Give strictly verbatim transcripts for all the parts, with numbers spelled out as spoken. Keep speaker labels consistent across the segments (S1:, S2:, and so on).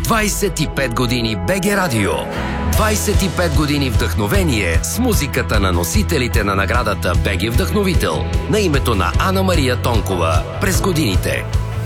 S1: двайсет и пет години БГ Радио. двайсет и пет години вдъхновение с музиката на носителите на наградата БГ Вдъхновител на името на Ана Мария Тонкова през годините.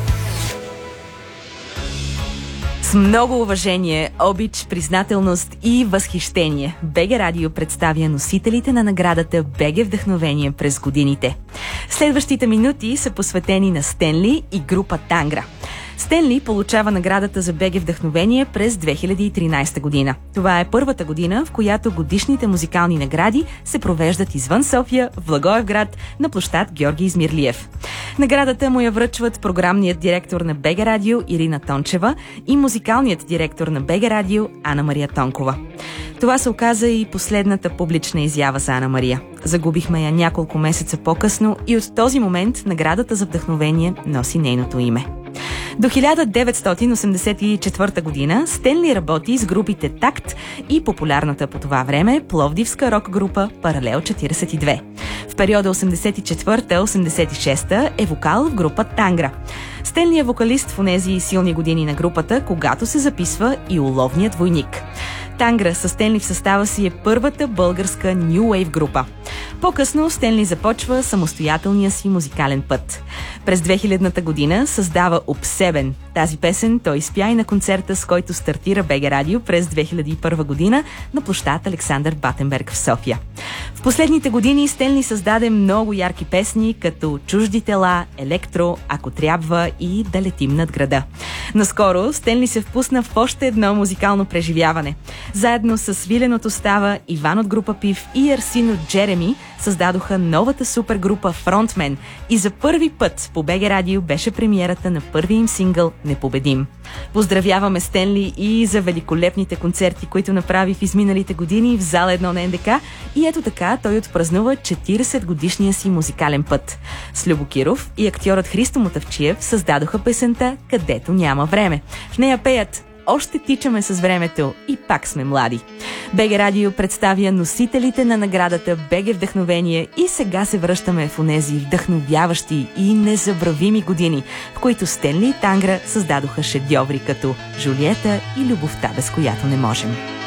S2: С много уважение, обич, признателност и възхищение БГ Радио представя носителите на наградата БГ Вдъхновение през годините. Следващите минути са посветени на Стенли и група Тангра. Стенли получава наградата за БГ Вдъхновение през две хиляди и тринайсета година. Това е първата година, в която годишните музикални награди се провеждат извън София, в Благоевград, на площад Георги Измирлиев. Наградата му я връчват програмният директор на БГ Радио Ирина Тончева и музикалният директор на БГ Радио Ана Мария Тонкова. Това се оказа и последната публична изява за Ана Мария. Загубихме я няколко месеца по-късно и от този момент наградата за вдъхновение носи нейното име. До хиляда деветстотин осемдесет и четвърта година Стенли работи с групите Такт и популярната по това време пловдивска рок-група Паралел четирийсет и две. В периода осемдесет и четвърта осемдесет и шеста е вокал в група Тангра. Стенли е вокалист в онези силни години на групата, когато се записва и Уловният войник. Тангра със Стенли в състава си е първата българска New Wave група. По-късно Стенли започва самостоятелния си музикален път. През две хилядната година създава Обсебен. Тази песен той изпя и на концерта, с който стартира БГ Радио през две хиляди и първа година на площад Александър Батенберг в София. В последните години Стенли създаде много ярки песни, като Чужди тела, Електро, Ако трябва и Да летим над града. Наскоро Стенли се впусна в още едно музикално преживяване. Заедно с Виленото става, Иван от група Пив и Арсин от Джереми създадоха новата супергрупа Фронтмен и за първи път по БГ Радио беше премиерата на първия им сингъл Непобедим. Поздравяваме Стенли и за великолепните концерти, които направи в изминалите години в зала едно на НДК, и ето така той отпразнува четирийсет годишния си музикален път. С Любо Киров и актьорът Христо Мотавчиев създадоха песента Където няма време. В нея пеят: още тичаме с времето и пак сме млади. БГ Радио представя носителите на наградата БГ Вдъхновение и сега се връщаме в онези вдъхновяващи и незабравими години, в които Стенли и Тангра създадоха шедьоври като Жулиета и Любовта, без която не можем.